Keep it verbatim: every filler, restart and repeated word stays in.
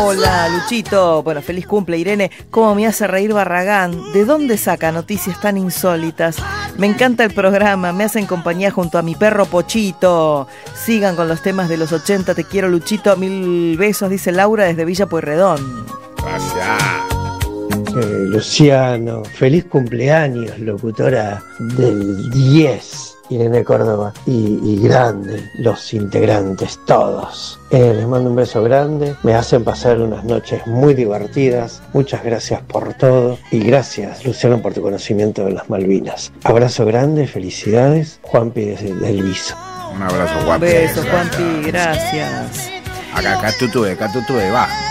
Hola, Luchito. Bueno, feliz cumple, Irene. ¿Cómo me hace reír Barragán? ¿De dónde saca noticias tan insólitas? Me encanta el programa, me hacen compañía junto a mi perro Pochito. Sigan con los temas de los ochenta. Te quiero, Luchito. Mil besos, dice Laura desde Villa Pueyrredón. Gracias. Eh, Luciano, feliz cumpleaños, locutora del diez. Irene Córdoba y, y grande, los integrantes todos. Eh, les mando un beso grande, me hacen pasar unas noches muy divertidas. Muchas gracias por todo y gracias, Luciano, por tu conocimiento de las Malvinas. Abrazo grande, felicidades, Juanpi desde del Viso. Un abrazo, Juanpi. Un beso, Juanpi, gracias. Acá, acá tú tuve, acá tú tuve, va.